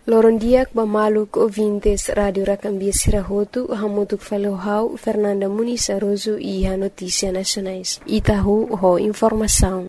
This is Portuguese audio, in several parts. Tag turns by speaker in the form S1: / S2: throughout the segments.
S1: Lorondiak Bamaluk ouvintes Rádio Racambia Sirahotu, Hamutuk Falohau, Fernanda Muniz Aroso e a Notícia Nacionais. Itahu, ho informação.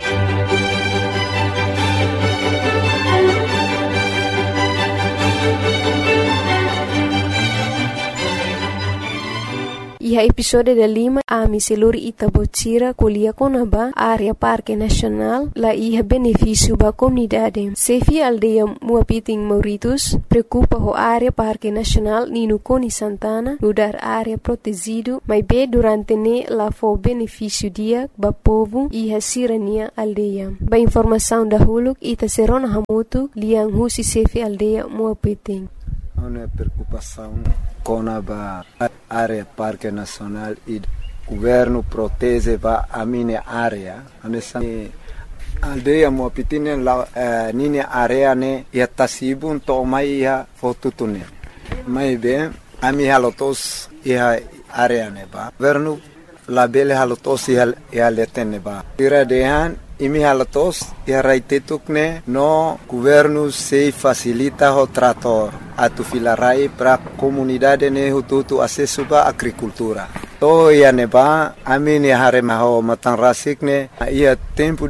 S1: E a episódio da Lima, a Miseluri Itabotira, Colia Conaba, área Parque Nacional, lá ia benefício para a comunidade. Sefi aldeia Muapiting Mauritus, preocupa a área Parque Nacional Nino Coni Santana, mudar área protegido, mas bem durante ne lá foi benefício dia para povo e a sirania aldeia. Ba informação da Huluk, Itaserona Hamutu, liang husi Sefi aldeia Muapiting.
S2: Uma preocupação com a área Parque Nacional e o governo protege a minha área. A aldeia Muapiting é minha área e a Tassibun tomai a fotutune. Mas bem, a minha halotos e a área neba. O governo labele halotos e a leteneba. Tira dehan imi halatos e raitetukne no governo se facilita o trator atu filarai para comunidade ne hututu acesso ba agricultura. To ia neba amini harema ho matanrasikne ia tempo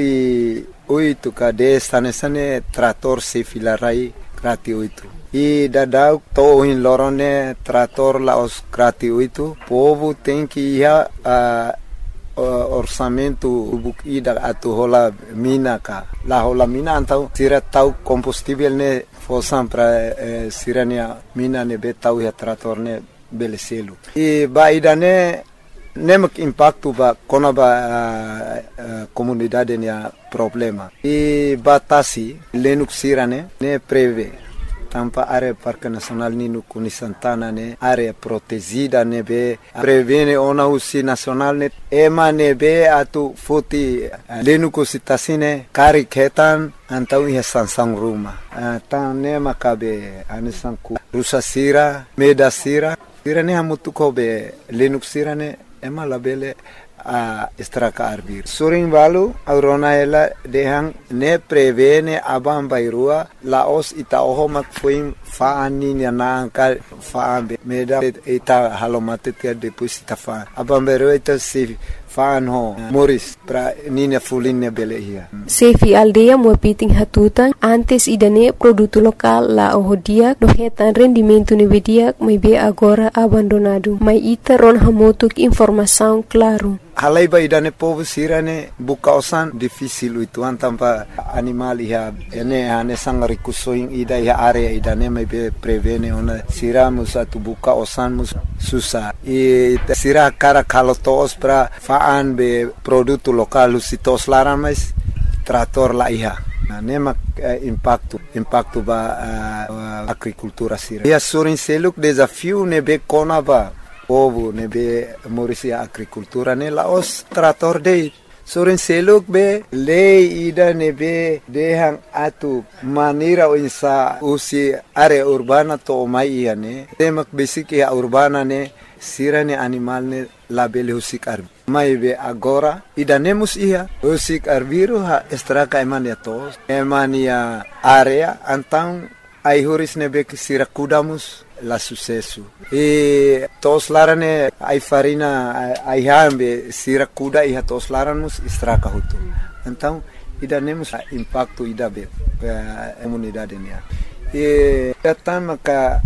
S2: 2008 kade sane trator se filarai gratuito. E dadau to in lorone trator la os gratuito. Povo tem que ir orçamento ida atu hola mina ka la hola mina antau sira tau combustível ne fosan para sirania mina ne betau ya trator ne beleselu e ba ida ne nemak impacto ba kona ba comunidade ne problema e batasi lenuk sirane ne preve tampa área Parque Nacional Nino Coni Santana ne área protegida ne be prevene ona usi nacional ne ema ne be atu futi lenuko sitasine kari ketan antau ia sansang ruma tan ne makabe anisanku rusa sira meda sira ne hamutu kobe lenuk sira ne ema labele a estraka arbir suring balu aurona ela dehang ne prevene abam bairua laos ita ohomak fuim faani na ka faambe meda ita halomate tia depois ita fa abam bairua ita se faan ho moris pra nina fulinne belehia
S1: Sefi aldeia Muapiting hatutan antes idane produto local la ohodia dohetan rendimento nevedia mai be agora abandonado mai ita ron hamotuk informação claro.
S2: Halai ba idane povo sirane bukausan difícil itu antampa animal iha ene ane sangar kusoing ida iha area idane mai be prevene ona siramus atu bukausan mus susah e sira cara kalotos pra faan be produto local usitos laran mais trator la iha nema impacto ba agricultura sira ia surin seluk desafio ne be kona ba povo ne be morisia agricultura ne laos trator de soren seluk be lei ida ne be dehang atu manira insa usi area urbana to mai ne temak basic ya urbana ne sirane animal ne label husik arbi mai be agora ida nemus ia husik arbiru ha estraka emania tos emania area antang ai huris ne be sira kudamus la sucesso e tos larane ai farina ai hambe sira kuda e tos laranos estraka hutu então ida nemos impacto ida be comunidade nia e tamaka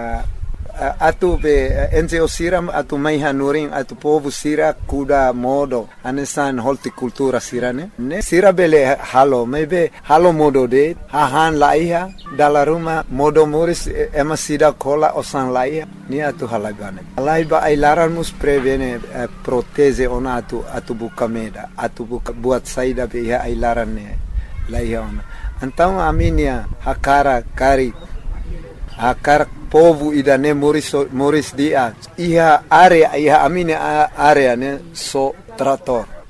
S2: atu be NGO siram atu mai hanuring atu povo sira kuda modo anesan horticultura sirane ne sira bele halo maybe halo modo de hahan laiha dala ruma modo moris ema sida kola osan laiha ni atu halagane laiba ai lararmus prevene proteze ona atu bukameda atu buat saida be ai larane laiha ona então aminia hakara kari hakar povo idane moris dia iha area iha amine area ne so trator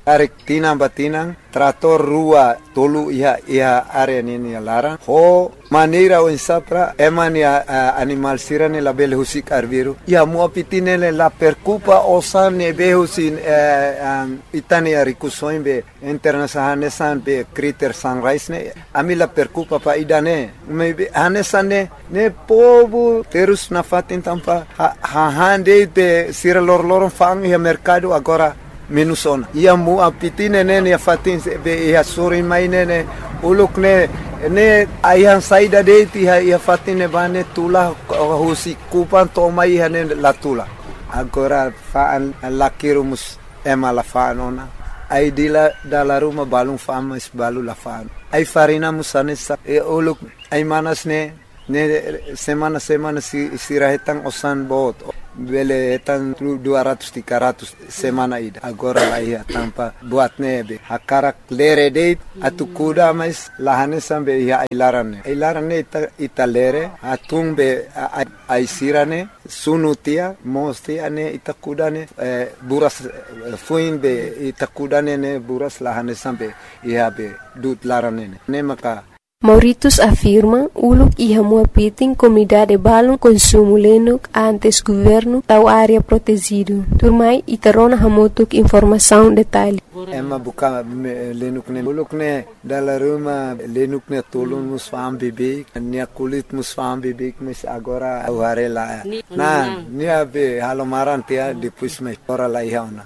S2: tarik tinang batinang trator rua tolu ia area nini larang ho maneira o insapra emani animal sirane la bele husik arbiru ia muapitine la percupa osane behusin itani arikusoin be internasahane san be critter sunrise ne ami la percupa pa idane maybe hanesane ne povo terus na fatin tampa hande be sira lor fang ia mercado agora minusona ia muapitine ne fatin be ia suri mainene uluk ne ayang saida deiti ia fatine bane tula husi kupan to mai hane la tula agora faan lakirumus ema la faanona ai dila dala ruma balung famas balu la faan ai farina musane sa uluk ai manas ne semana sirahetang osan bot bele etan 200-300 semana ida agora la ia tampa buat nebe hakarak lere date atu kuda mais lahane sambe ia ailarane ita lere atung be aisirane sunutia mostia ne ita kudane buras fuin be ita kudane ne buras lahane sambe ia be dut larane ne maka
S1: Mauritius afirma uluk iha muapiting comunidade balon consumo lenuk antes governo tau área protegido. Turmai itarona hamotuk informação detalhe.
S2: Emma buka lenuk ne uluk ne dala ruma lenuk ne tolun musfam bibik nia kulit musfam bibik mis agora warela. Na nia be halomaran tia depois me ora la ihauna.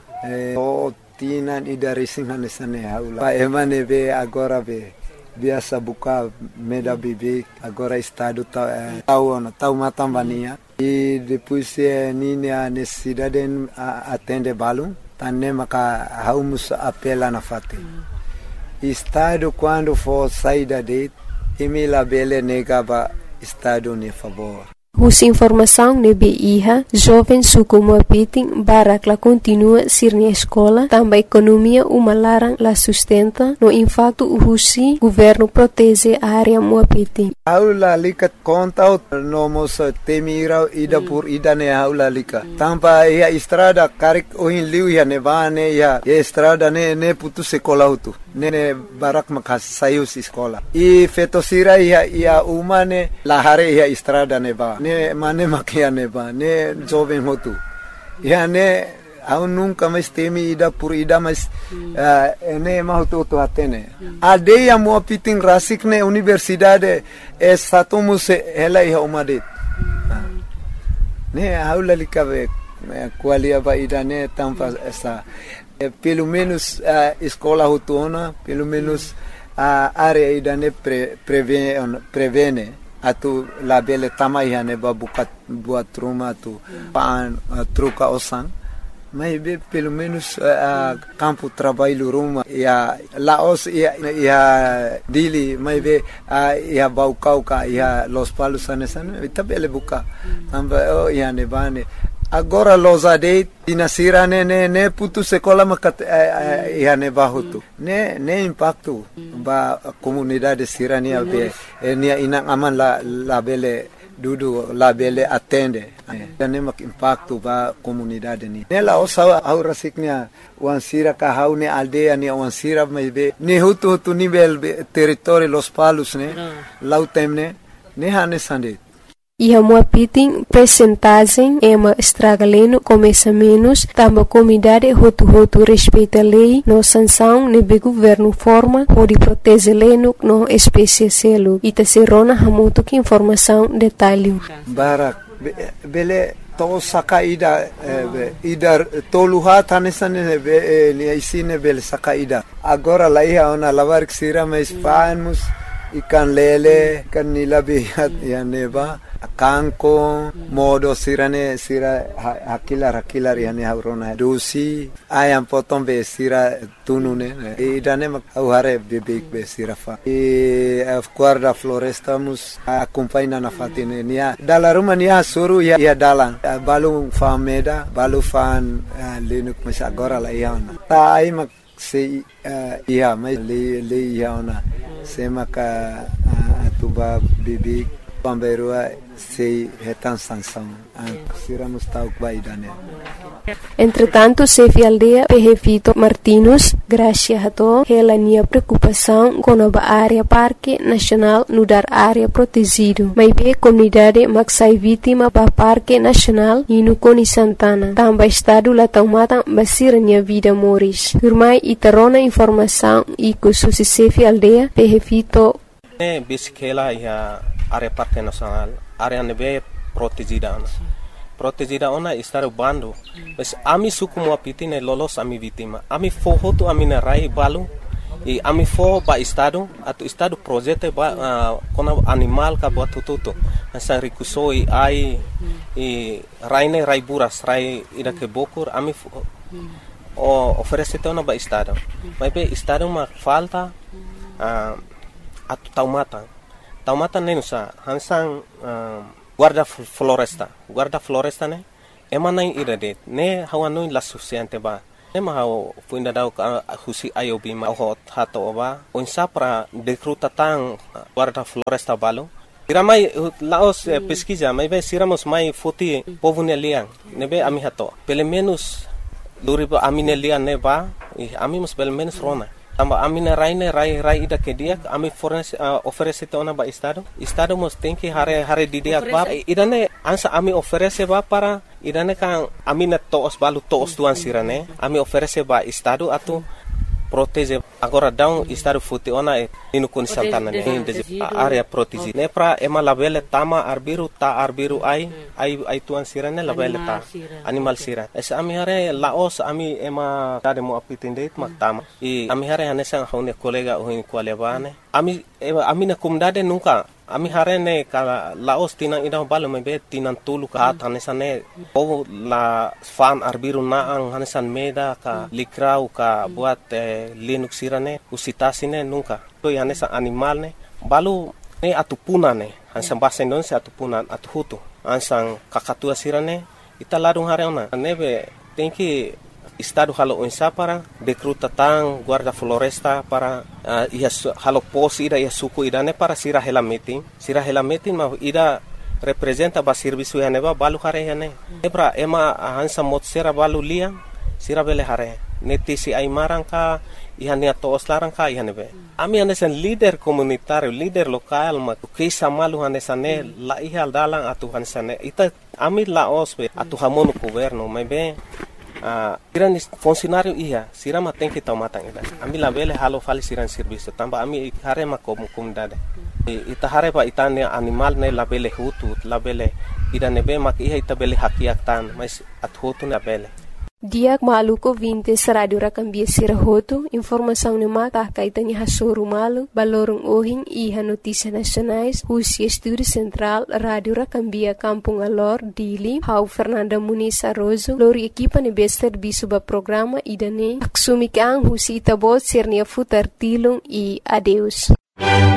S2: Tinan idarising hanesane haula. Pa emane be agora be biasa buka meda bibik agora estado tau matambania e depois nini a necessidade atende balum tanne maka haumus apela na fate estado quando for saída de emila bele negaba estado ne favor.
S1: Husi informação nebe iha, jovem suku muapiting barak la continua sirnia escola, tamba economia umalarang la sustenta, no impacto husi governo protege a área muapiting.
S2: Aula likat kontaut no mos temira ida pur ida ne aula lika. Tamba ia estrada karik ohin liu ia nevane ia estrada ne putu sekolah utu. Ne barak makas sayus sekolah. I fetosira ia umane lahare ia estrada neva. Ne mane makia neba ne jovem hotu ya ne au nunca mais temi ida por ida mas ne mahutu to atene ade ya muapiting rasik ne universidade satumus ela ia umade ne aula likabe qualia ba ida ne tampa essa pelo menos escola hutuna pelo menos área ida ne prevene atu labele tamai ne babukat buat rumah tu pan truca osan mas be pelo menos campo trabalho rumah ya laos ya dili mas be ya baucauca ya los palos anesan tabele buka tamba ya ne bane agora losade dinasira ne putu sekolah makat ya ne bahutu ne impacto ba comunidade sirania be nia inang aman la bele dudu la bele atende ne mak impacto ba comunidade ni nela osa aura siknia wan sira ka haune aldea ni wan sira me be ni hutu nível território los palos ne lautemne ne hane sande.
S1: Iha muapiting percentagem ema estragaleno começa menos, tamba comunidade hotu respeita a lei, no sanção nebe governo forma, pode proteger leno no espécie selo, ita serona hamuto que informação detalhe.
S2: Barak, bele to sakaida ida toluha tanesane ni isine bele sakaida. Agora lá ia ona lavar que sira mais fanos ikan lele kan nilabi ya neba kanko modo sira hakilar yani haurona dosi ayam potong be sira tunune idane mak hare bebek be sira fa guarda floresta mus acompanha na fatine nia dala rumah nia suru ya dalan balu fameda balu fan lenuk mas agora la iana ta ai mak se ia mai le iana se maka tuba bebek pamberua sei retan sanção sira mustauk baidane
S1: Entretanto, Sefi Aldea Vito Martinus, grazie a to, hela nia preocupação com a área Parque Nacional no dar área protegido. Mas be comunidade maxai vítima para Parque Nacional e no Coni Santana. Também estado lá tomada basir nia vida moris. Turmai itarona informação e com susi Sefi Aldea Vito.
S3: Bisikela ia área Parque Nacional, área nebe protegida. Protegida ona estar bando. Mas ami suku mo apitine lolos ami vítima. Ami fohoto ami na rai balu. E ami fo ba estado atu estado projeto ba kona animal ka buat tututo. Asa rikusoi ai e raine rai buras rai ida ke bokur ami o oferece tona ba estado. Mas be estado ma falta atu taumata nenusa hansang guarda floresta ne emana irade ne hawano la suficiente ba ne ma hawo puinda dau husi ayobi ma hot hato ba onsa para decruta tan guarda floresta balo iramai laos pesquisa mai be siramos mai foti povune liang nebe ami hato pelo menos duribo amine liang ne ba ami mus pelo menos rona tamba amina rai ida ke dia ami oferece tona ba estado mos tem que hare didia ba idane ansa ami oferece ba para idane kan amina toos balu toos tuan sirane ami oferece ba estado atu protege agora down estado futi ona inu kun santana ne area protege ne pra ema labele tama arbiru ai tuan sirane labele ta animal sira esa ami hare laos ami ema tade mo apitinde mak tama e ami hare hanesa haune kolega ohin kwalebane ami na kumdade nunca ami hare ne kala laos tinang ida balo mebe tinang tulu ka hanesa ne o la fan arbiru na ang hanesan meda ka likrau ka buat linux sirane usitasine nunca to hanesa animal ne balu ne atupuna ne hansan bahasa Indonesia atupunan atuhutu ansang kakatua sirane ita ladung hare ona nebe tenki estado halo onsa para decruta tang guarda floresta para halo pos ida suku idane para sira hela meeting ma ida representa ba serviço ya neba balu hare ya ne ebra ema hansa mot sera balu lia sira bele hare neti si ai marangka ihania toos larangka ihanebe ami hanesan leader komunitario leader lokal ma kisa malu hanesane la ihal dalang atu hanesane ita ami la osbe atu hamonu governo mebe iran funcionário ia sirama tem que tomar tanga ami la bele halo fali siran serviço tamba ami hare ma comunidade ita hare ba itane animal ne la bele hutu la bele ida nebe mak ia ita bele hakiak tan mas at hutu na bele
S1: Diak maluko 20 Radio Rakambia Sirahoto, informação ne maka kaitani hasuru malu, balorong ohing iha notícia nacionais, Husi Estúdio Central, Radio Rakambia Kampung Alor, Dili, Hau Fernanda Muniz Arrozo, lori equipa ne bester bisuba programa idane, aksumik ang Husi Itabot Sirnia Futar Tilong e adeus.